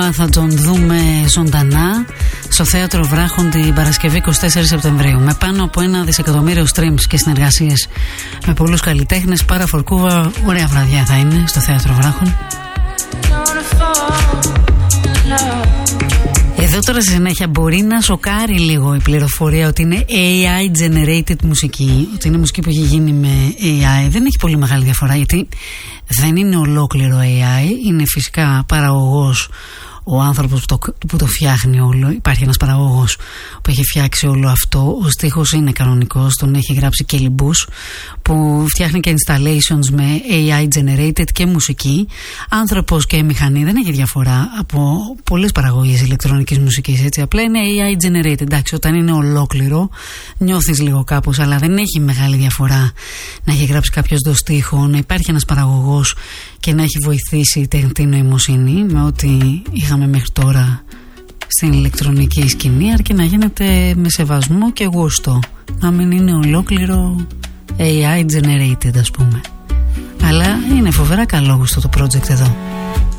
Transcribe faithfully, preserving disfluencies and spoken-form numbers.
Θα τον δούμε ζωντανά στο Θέατρο Βράχων την Παρασκευή είκοσι τέσσερις Σεπτεμβρίου με πάνω από ένα δισεκατομμύριο streams και συνεργασίες με πολλούς καλλιτέχνες. Πάρα φορκούβα, ωραία βραδιά θα είναι στο Θέατρο Βράχων. Εδώ τώρα στη συνέχεια μπορεί να σοκάρει λίγο η πληροφορία ότι είναι έι άι generated μουσική, ότι είναι μουσική που έχει γίνει με έι άι. Δεν έχει πολύ μεγάλη διαφορά, γιατί δεν είναι ολόκληρο έι άι, είναι φυσικά παραγωγός ο άνθρωπος που το, που το φτιάχνει όλο. Υπάρχει ένας παραγωγός που έχει φτιάξει όλο αυτό. Ο στίχος είναι κανονικός, τον έχει γράψει Kelly Bush, που φτιάχνει και installations με έι άι generated και μουσική. Άνθρωπος και μηχανή, δεν έχει διαφορά από πολλές παραγωγές ηλεκτρονικής μουσικής, έτσι. Απλά είναι έι άι generated. Εντάξει, όταν είναι ολόκληρο νιώθεις λίγο κάπως, αλλά δεν έχει μεγάλη διαφορά να έχει γράψει κάποιος το στίχο, να υπάρχει ένας παραγωγός και να έχει βοηθήσει η τεχνητή νοημοσύνη με ό,τι είχαμε μέχρι τώρα στην ηλεκτρονική σκηνή, αρκεί να γίνεται με σεβασμό και γούστο, να μην είναι ολόκληρο έι άι generated, ας πούμε. Αλλά είναι φοβερά καλό γούστο το project εδώ.